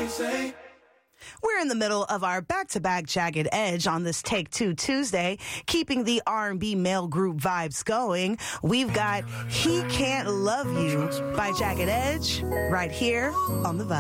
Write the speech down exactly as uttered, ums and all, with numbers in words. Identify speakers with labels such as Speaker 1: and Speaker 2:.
Speaker 1: We're in the middle of our back-to-back Jagged Edge on this Take Two Tuesday, keeping the R and B male group vibes going. We've got He Can't Love You by Jagged Edge right here on The Vibe.